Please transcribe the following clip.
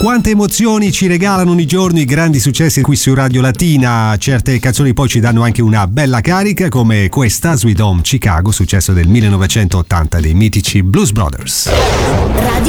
Quante emozioni ci regalano ogni giorno i grandi successi qui su Radio Latina. Certe canzoni poi ci danno anche una bella carica, come questa, Sweet Home Chicago, successo del 1980 dei mitici Blues Brothers.